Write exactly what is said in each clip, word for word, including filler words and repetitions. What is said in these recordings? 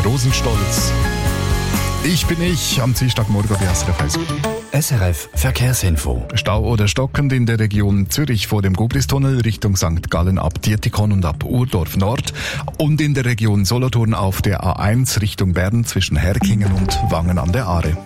Rosenstolz. Ich bin ich am Dienstagmorgen bei S R F eins. S R F Verkehrsinfo. Stau oder stockend in der Region Zürich vor dem Gubristunnel Richtung Sankt Gallen ab Dietikon und ab Urdorf Nord und in der Region Solothurn auf der A eins Richtung Bern zwischen Herkingen und Wangen an der Aare.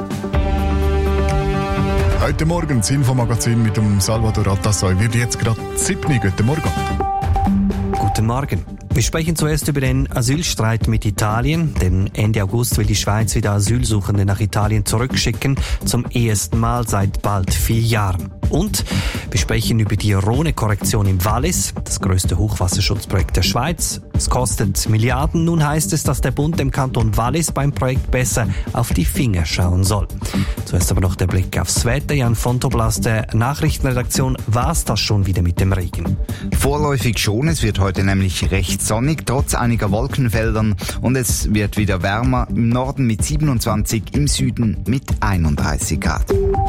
Heute Morgen das Infomagazin mit dem Salvador Altassoy wird jetzt gerade sieben. Guten Morgen. Guten Morgen. Wir sprechen zuerst über den Asylstreit mit Italien, denn Ende August will die Schweiz wieder Asylsuchende nach Italien zurückschicken, zum ersten Mal seit bald vier Jahren. Und wir sprechen über die Rhone-Korrektion im Wallis, das größte Hochwasserschutzprojekt der Schweiz. Es kostet Milliarden. Nun heißt es, dass der Bund dem Kanton Wallis beim Projekt besser auf die Finger schauen soll. Zuerst aber noch der Blick aufs Wetter. Jan von Tobel aus der Nachrichtenredaktion. War's das schon wieder mit dem Regen? Vorläufig schon. Es wird heute nämlich recht sonnig, trotz einiger Wolkenfeldern. Und es wird wieder wärmer. Im Norden mit siebenundzwanzig, im Süden mit einunddreißig Grad.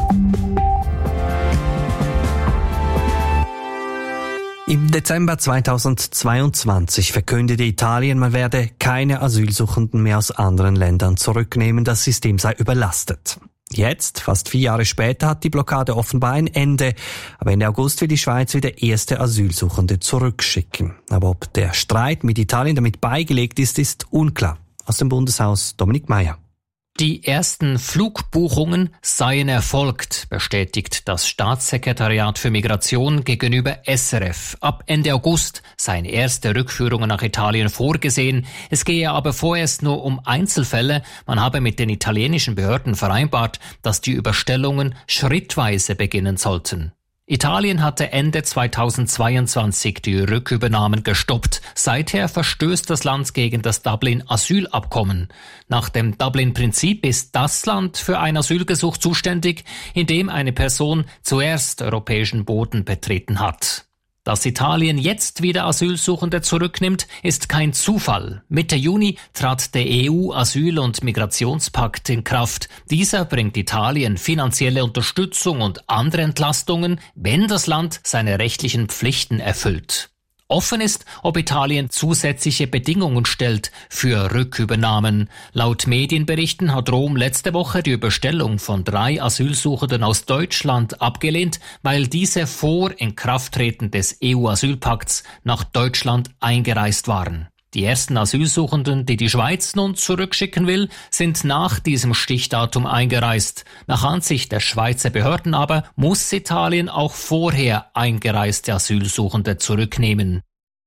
Im Dezember zweitausendzweiundzwanzig verkündete Italien, man werde keine Asylsuchenden mehr aus anderen Ländern zurücknehmen, das System sei überlastet. Jetzt, fast vier Jahre später, hat die Blockade offenbar ein Ende. Aber Ende August will die Schweiz wieder erste Asylsuchende zurückschicken. Aber ob der Streit mit Italien damit beigelegt ist, ist unklar. Aus dem Bundeshaus Dominik Meier. Die ersten Flugbuchungen seien erfolgt, bestätigt das Staatssekretariat für Migration gegenüber S R F. Ab Ende August seien erste Rückführungen nach Italien vorgesehen. Es gehe aber vorerst nur um Einzelfälle. Man habe mit den italienischen Behörden vereinbart, dass die Überstellungen schrittweise beginnen sollten. Italien hatte Ende zweitausendzweiundzwanzig die Rückübernahmen gestoppt. Seither verstößt das Land gegen das Dublin-Asylabkommen. Nach dem Dublin-Prinzip ist das Land für ein Asylgesuch zuständig, in dem eine Person zuerst europäischen Boden betreten hat. Dass Italien jetzt wieder Asylsuchende zurücknimmt, ist kein Zufall. Mitte Juni trat der E U-Asyl- und Migrationspakt in Kraft. Dieser bringt Italien finanzielle Unterstützung und andere Entlastungen, wenn das Land seine rechtlichen Pflichten erfüllt. Offen ist, ob Italien zusätzliche Bedingungen stellt für Rückübernahmen. Laut Medienberichten hat Rom letzte Woche die Überstellung von drei Asylsuchenden aus Deutschland abgelehnt, weil diese vor Inkrafttreten des E U-Asylpakts nach Deutschland eingereist waren. Die ersten Asylsuchenden, die die Schweiz nun zurückschicken will, sind nach diesem Stichdatum eingereist. Nach Ansicht der Schweizer Behörden aber muss Italien auch vorher eingereiste Asylsuchende zurücknehmen.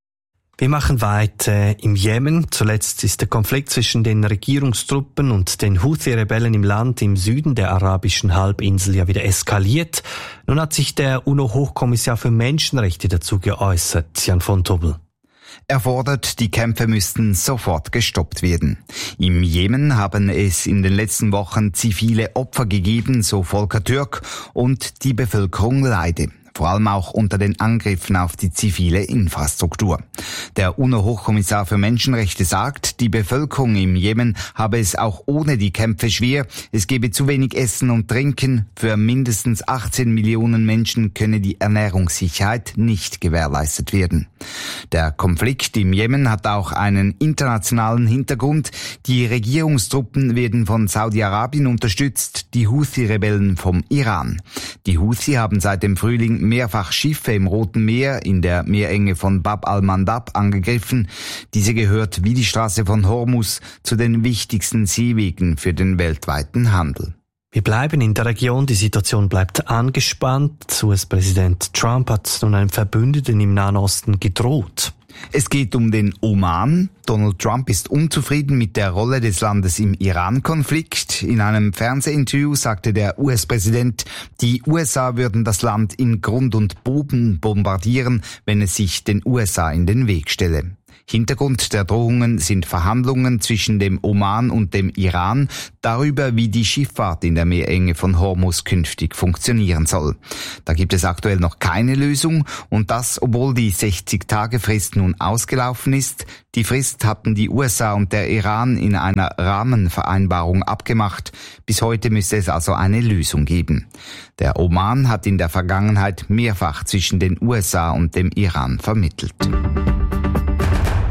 Wir machen weiter im Jemen. Zuletzt ist der Konflikt zwischen den Regierungstruppen und den Houthi-Rebellen im Land im Süden der arabischen Halbinsel ja wieder eskaliert. Nun hat sich der UNO-Hochkommissar für Menschenrechte dazu geäußert, Jan von Tobel. Er fordert, die Kämpfe müssten sofort gestoppt werden. Im Jemen haben es in den letzten Wochen zivile Opfer gegeben, so Volker Türk, und die Bevölkerung leide. Vor allem auch unter den Angriffen auf die zivile Infrastruktur. Der UNO-Hochkommissar für Menschenrechte sagt, die Bevölkerung im Jemen habe es auch ohne die Kämpfe schwer. Es gebe zu wenig Essen und Trinken. Für mindestens achtzehn Millionen Menschen könne die Ernährungssicherheit nicht gewährleistet werden. Der Konflikt im Jemen hat auch einen internationalen Hintergrund. Die Regierungstruppen werden von Saudi-Arabien unterstützt, die Houthi-Rebellen vom Iran. Die Houthi haben seit dem Frühling mehrfach Schiffe im Roten Meer in der Meerenge von Bab al-Mandab angegriffen. Diese gehört wie die Straße von Hormuz zu den wichtigsten Seewegen für den weltweiten Handel. Wir bleiben in der Region, die Situation bleibt angespannt. U S-Präsident Trump hat nun einem Verbündeten im Nahen Osten gedroht. Es geht um den Oman. Donald Trump ist unzufrieden mit der Rolle des Landes im Iran-Konflikt. In einem Fernsehinterview sagte der U S-Präsident, die U S A würden das Land in Grund und Boden bombardieren, wenn es sich den U S A in den Weg stelle. Hintergrund der Drohungen sind Verhandlungen zwischen dem Oman und dem Iran darüber, wie die Schifffahrt in der Meerenge von Hormuz künftig funktionieren soll. Da gibt es aktuell noch keine Lösung und das, obwohl die sechzig-Tage-Frist nun ausgelaufen ist. Die Frist hatten die U S A und der Iran in einer Rahmenvereinbarung abgemacht. Bis heute müsste es also eine Lösung geben. Der Oman hat in der Vergangenheit mehrfach zwischen den U S A und dem Iran vermittelt.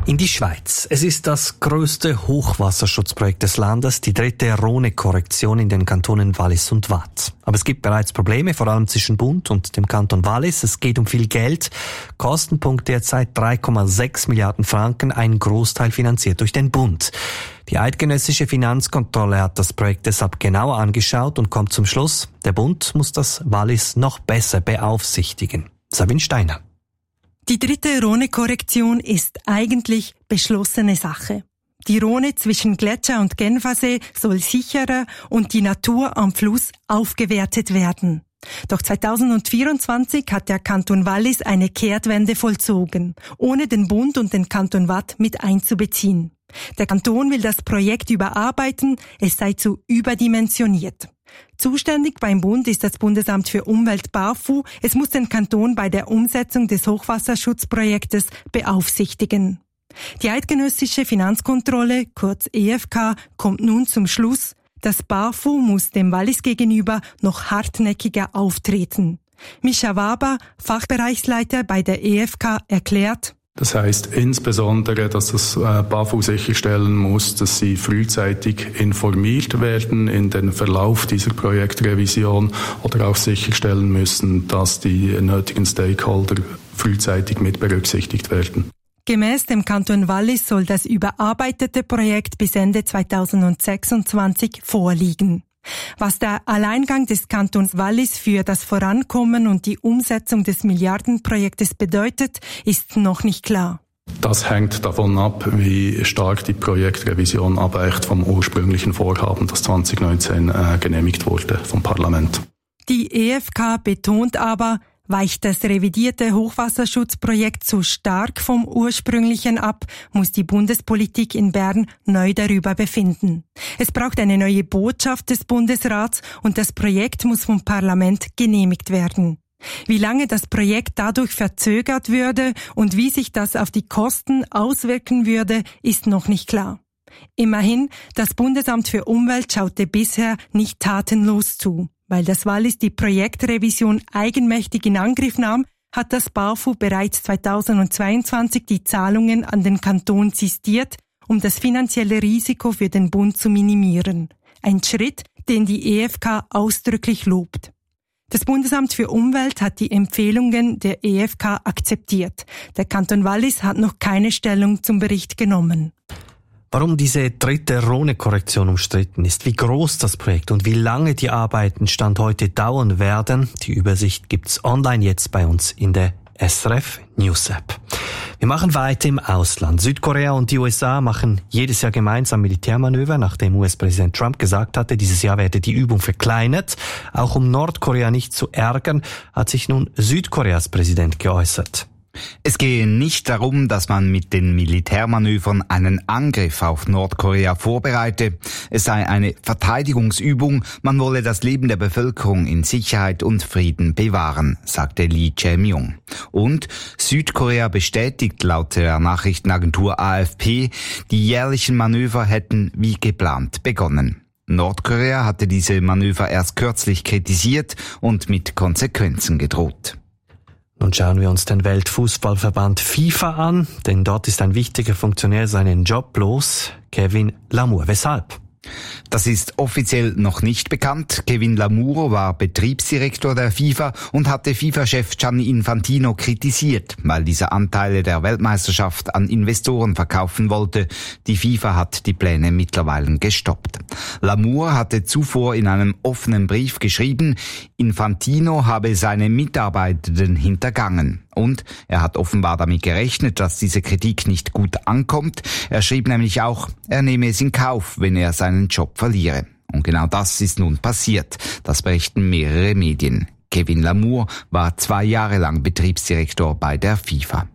In die Schweiz. Es ist das grösste Hochwasserschutzprojekt des Landes, die dritte Rhone-Korrektion in den Kantonen Wallis und Waadt. Aber es gibt bereits Probleme, vor allem zwischen Bund und dem Kanton Wallis. Es geht um viel Geld. Kostenpunkt derzeit drei Komma sechs Milliarden Franken, ein Großteil finanziert durch den Bund. Die eidgenössische Finanzkontrolle hat das Projekt deshalb genauer angeschaut und kommt zum Schluss, der Bund muss das Wallis noch besser beaufsichtigen. Sabine Steiner. Die dritte Rhone-Korrektion ist eigentlich beschlossene Sache. Die Rhone zwischen Gletscher und Genfersee soll sicherer und die Natur am Fluss aufgewertet werden. Doch zweitausendvierundzwanzig hat der Kanton Wallis eine Kehrtwende vollzogen, ohne den Bund und den Kanton Waadt mit einzubeziehen. Der Kanton will das Projekt überarbeiten, es sei zu überdimensioniert. Zuständig beim Bund ist das Bundesamt für Umwelt BAFU. Es muss den Kanton bei der Umsetzung des Hochwasserschutzprojektes beaufsichtigen. Die eidgenössische Finanzkontrolle, kurz E F K, kommt nun zum Schluss, das BAFU muss dem Wallis gegenüber noch hartnäckiger auftreten. Mischa Waber, Fachbereichsleiter bei der E F K, erklärt: Das heißt insbesondere, dass das BAFU sicherstellen muss, dass sie frühzeitig informiert werden in den Verlauf dieser Projektrevision oder auch sicherstellen müssen, dass die nötigen Stakeholder frühzeitig mit berücksichtigt werden. Gemäß dem Kanton Wallis soll das überarbeitete Projekt bis Ende zweitausendsechsundzwanzig vorliegen. Was der Alleingang des Kantons Wallis für das Vorankommen und die Umsetzung des Milliardenprojektes bedeutet, ist noch nicht klar. Das hängt davon ab, wie stark die Projektrevision abweicht vom ursprünglichen Vorhaben, das zwanzig neunzehn äh, genehmigt wurde vom Parlament. Die E F K betont aber, weicht das revidierte Hochwasserschutzprojekt zu stark vom ursprünglichen ab, muss die Bundespolitik in Bern neu darüber befinden. Es braucht eine neue Botschaft des Bundesrats und das Projekt muss vom Parlament genehmigt werden. Wie lange das Projekt dadurch verzögert würde und wie sich das auf die Kosten auswirken würde, ist noch nicht klar. Immerhin, das Bundesamt für Umwelt schaute bisher nicht tatenlos zu. Weil das Wallis die Projektrevision eigenmächtig in Angriff nahm, hat das BAFU bereits zweitausendzweiundzwanzig die Zahlungen an den Kanton sistiert, um das finanzielle Risiko für den Bund zu minimieren. Ein Schritt, den die E F K ausdrücklich lobt. Das Bundesamt für Umwelt hat die Empfehlungen der E F K akzeptiert. Der Kanton Wallis hat noch keine Stellung zum Bericht genommen. Warum diese dritte Rhone-Korrektion umstritten ist, wie groß das Projekt und wie lange die Arbeiten Stand heute dauern werden, die Übersicht gibt's online jetzt bei uns in der S R F News App. Wir machen weiter im Ausland. Südkorea und die U S A machen jedes Jahr gemeinsam Militärmanöver, nachdem U S-Präsident Trump gesagt hatte, dieses Jahr werde die Übung verkleinert. Auch um Nordkorea nicht zu ärgern, hat sich nun Südkoreas Präsident geäußert. Es gehe nicht darum, dass man mit den Militärmanövern einen Angriff auf Nordkorea vorbereite. Es sei eine Verteidigungsübung, man wolle das Leben der Bevölkerung in Sicherheit und Frieden bewahren, sagte Lee Jae-myung. Und Südkorea bestätigt laut der Nachrichtenagentur A F P, die jährlichen Manöver hätten wie geplant begonnen. Nordkorea hatte diese Manöver erst kürzlich kritisiert und mit Konsequenzen gedroht. Nun schauen wir uns den Weltfußballverband FIFA an, denn dort ist ein wichtiger Funktionär seinen Job los, Kevin Lamour. Weshalb? Das ist offiziell noch nicht bekannt. Kevin Lamour war Betriebsdirektor der FIFA und hatte FIFA-Chef Gianni Infantino kritisiert, weil dieser Anteile der Weltmeisterschaft an Investoren verkaufen wollte. Die FIFA hat die Pläne mittlerweile gestoppt. Lamour hatte zuvor in einem offenen Brief geschrieben, Infantino habe seine Mitarbeitenden hintergangen. Und er hat offenbar damit gerechnet, dass diese Kritik nicht gut ankommt. Er schrieb nämlich auch, er nehme es in Kauf, wenn er seinen Job verliere. Und genau das ist nun passiert. Das berichten mehrere Medien. Kevin Lamour war zwei Jahre lang Betriebsdirektor bei der FIFA.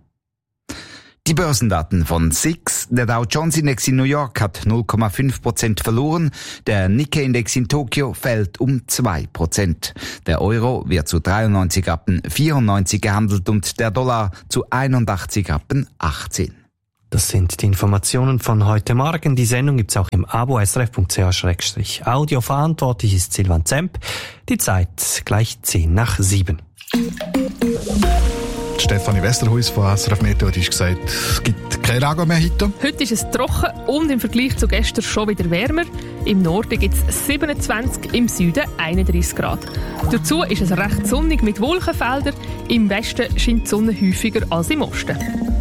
Die Börsendaten von S I X. Der Dow Jones Index in New York hat null Komma fünf Prozent verloren. Der Nikkei Index in Tokio fällt um zwei Prozent. Der Euro wird zu dreiundneunzig Rappen vierundneunzig gehandelt und der Dollar zu einundachtzig Rappen achtzehn. Das sind die Informationen von heute Morgen. Die Sendung gibt's auch im Abo s r f punkt c h slash audio. Verantwortlich ist Silvan Zemp. Die Zeit gleich zehn nach sieben. Die Stefanie Westerhuis von S R F Meteo hat gesagt, es gibt kein Regen mehr heute. Heute ist es trocken und im Vergleich zu gestern schon wieder wärmer. Im Norden gibt es siebenundzwanzig, im Süden einunddreißig Grad. Dazu ist es recht sonnig mit Wolkenfeldern. Im Westen scheint die Sonne häufiger als im Osten.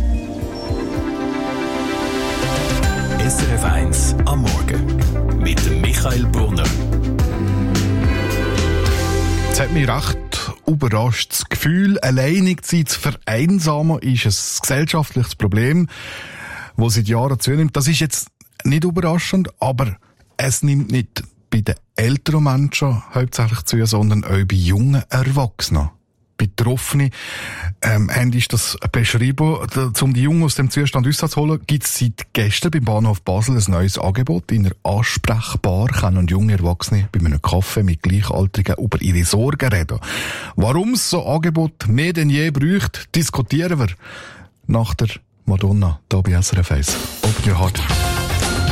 S R F eins am Morgen mit dem Michael Brunner. Es hat mich recht überrascht. Das Gefühl, alleinig zu sein, zu vereinsamen, ist ein gesellschaftliches Problem, das seit Jahren zunimmt. Das ist jetzt nicht überraschend, aber es nimmt nicht bei den älteren Menschen hauptsächlich zu, sondern auch bei jungen Erwachsenen. Betroffene ähm, haben ist das beschrieben. Um die Jungen aus dem Zustand rauszuholen, gibt es seit gestern beim Bahnhof Basel ein neues Angebot. In einer Ansprechbar können junge Erwachsene bei einem Kaffee mit Gleichaltrigen über ihre Sorgen reden. Warum es so ein Angebot mehr denn je braucht, diskutieren wir nach der Madonna hier bei S R F eins. Open your heart.